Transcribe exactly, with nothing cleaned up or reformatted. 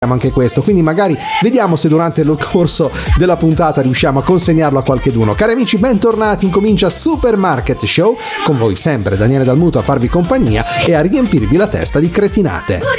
anche questo, quindi magari vediamo se durante il corso della puntata riusciamo a consegnarlo a qualcheduno. Cari amici, bentornati, incomincia Supermarket Show, con voi sempre Daniele Dalmuto a farvi compagnia e a riempirvi la testa di cretinate.